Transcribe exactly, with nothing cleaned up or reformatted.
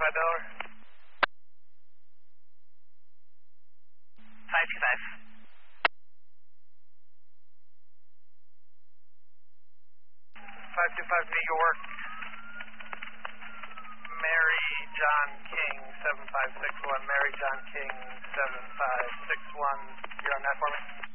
five Delaware. five two five. five two five New York. Mary John King seven five six one. Mary John King seven five six one. You're on that for me?